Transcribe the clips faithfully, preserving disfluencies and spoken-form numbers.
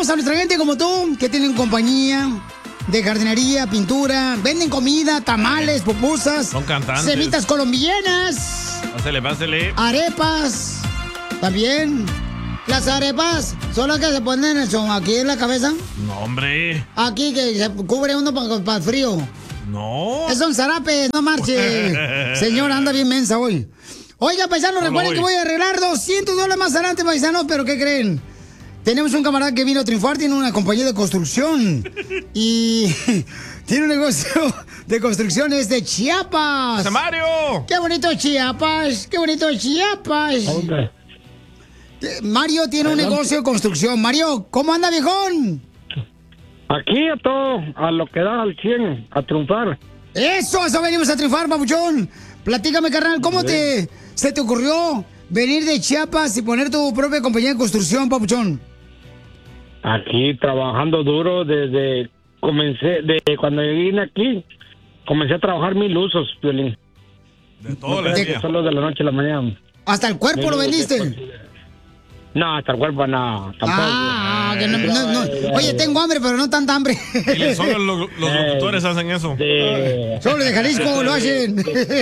Tenemos a nuestra gente como tú, que tienen compañía de jardinería, pintura, venden comida, tamales, pupusas. Son cantantes. Semitas colombianas. Pásale, pásale. Arepas. También. Las arepas son las que se ponen eso, aquí en la cabeza. No, hombre. Aquí que se cubre uno para el frío. No. Es un zarapes, no marche. Señora, anda bien mensa hoy. Oiga, paisanos, No, recuerden no que voy a arreglar doscientos dólares más adelante, paisanos, pero ¿qué creen? Tenemos un camarada que vino a triunfar, tiene una compañía de construcción y tiene un negocio de construcciones de Chiapas. ¡José Mario! ¡Qué bonito Chiapas! ¡Qué bonito Chiapas! Okay. Mario tiene un negocio de construcción. Mario, ¿cómo anda, viejón? Aquí a todo, a lo que da al cien, a triunfar. Eso, eso venimos a triunfar, papuchón. Platícame, carnal, ¿cómo te se te ocurrió venir de Chiapas y poner tu propia compañía de construcción, papuchón? Aquí trabajando duro desde comencé, de cuando vine aquí, comencé a trabajar mil usos, Piolín. De todo no el día. Solo de la noche a la mañana. ¿Hasta el cuerpo mil lo vendiste? No, hasta el cuerpo no. Tampoco. Ah, que no, no, no. Oye, tengo hambre, pero no tanta hambre. Y solo los, los locutores eh, hacen eso. De... Solo de Jalisco lo hacen.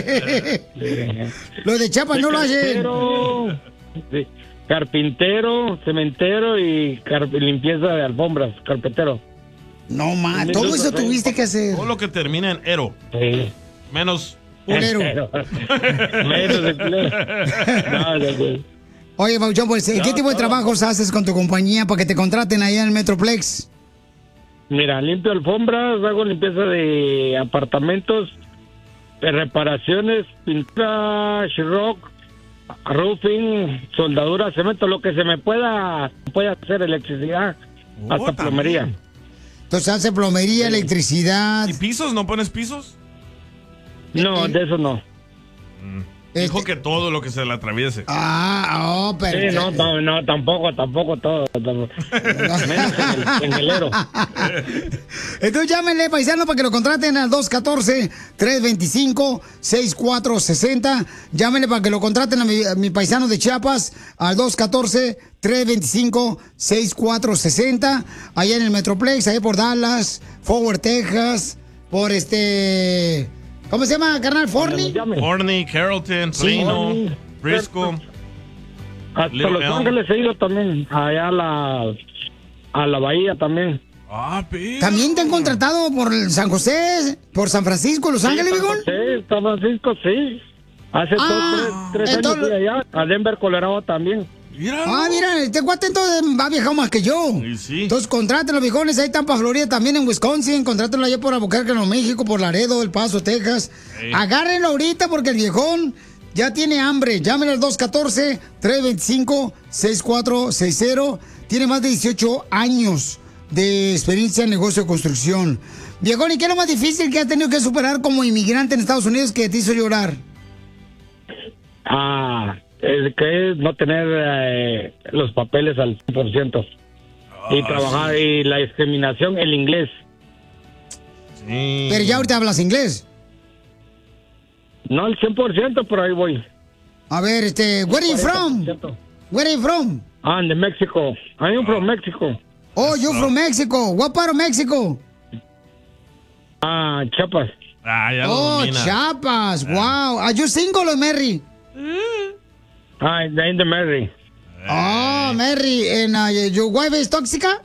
Los de Chiapas no lo hacen. Sí. Carpintero, cementero y car limpieza de alfombras, carpintero. No, man, todo eso tuviste que hacer. Todo lo que termina en ero. Sí. Menos culero. Menos de culero. No, no, no. Oye, Pauchón, pues, ¿qué no, tipo de trabajos haces con tu compañía para que te contraten allá en el Metroplex? Mira, limpio alfombras, hago limpieza de apartamentos, de reparaciones, pintura, sheetrock, roofing, soldadura, cemento, lo que se me pueda, puede hacer, electricidad, oh, hasta también. Plomería. Entonces hace plomería, sí. Electricidad. ¿Y pisos? ¿No pones pisos? No, de eso no. Mm. Dijo este... que todo lo que se le atraviese. Ah, oh, pero... Sí, no, no, no, tampoco, tampoco todo. Tampoco. Menos en el, en el ero. Entonces llámenle, paisano, para que lo contraten al dos uno cuatro, tres dos cinco, seis cuatro seis cero. Llámenle para que lo contraten a mi, a mi paisano de Chiapas al dos uno cuatro, tres dos cinco, seis cuatro seis cero. Allá en el Metroplex, allá por Dallas, Forward, Texas, por este... ¿Cómo se llama, carnal? ¿Forney? Forney, Carrollton, Plano, sí, Frisco. Hasta Little Los Elm. Ángeles he ido también, allá a la, a la bahía también. Ah, pero... ¿También te han contratado por San José, por San Francisco, Los Ángeles, sí, Bigón? Sí, San Francisco, sí. Hace ah, dos, tres, tres entonces... años fui allá, a Denver, Colorado también. Mira, ah, mira, este cuate entonces va viajado más que yo. Sí, sí. Entonces, contrátenlo, viejones. Ahí están para Florida, también en Wisconsin. Contrátenlo allá por Albuquerque, Nuevo México, por Laredo, El Paso, Texas. Sí. Agárrenlo ahorita porque el viejón ya tiene hambre. Llámenle al dos uno cuatro, tres dos cinco, seis cuatro seis cero. Tiene más de dieciocho años de experiencia en negocio de construcción. Viejón, ¿y qué es lo más difícil que has tenido que superar como inmigrante en Estados Unidos que te hizo llorar? Ah... Es que es no tener eh, los papeles al cien por ciento oh, y trabajar sí. Y la discriminación, el inglés. Sí. Pero ya ahorita hablas inglés. No al cien por ciento, pero ahí voy. A ver, este, where are you from? Where are you from? I'm de México. I'm from Mexico. Oh, you're from Mexico. What part of Mexico? Ah, Chiapas. Ah, ya oh, lo Chiapas. Wow. Are you single or married? Mm. Ah, in the Mary. Oh, Mary. And uh, your wife is tóxica?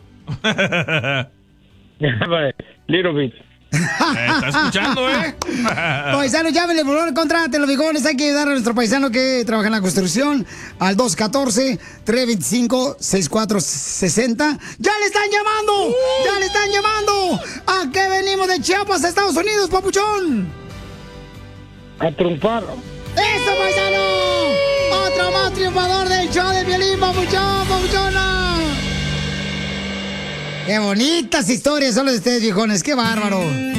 Little bit. ¿Está escuchando, eh? Paisano, llámenle, por favor, contrátelo, viejones. Hay que darle a nuestro paisano que trabaja en la construcción al dos uno cuatro, tres dos cinco, seis cuatro seis cero. ¡Ya le están llamando! Uh. ¡Ya le están llamando! ¿A qué venimos de Chiapas, Estados Unidos, papuchón? A triunfar. ¡Eso, paisano! ¡Otro más triunfador del show de Piolín, papuchón, papuchona! ¡Qué bonitas historias son las de ustedes, viejones! ¡Qué bárbaro!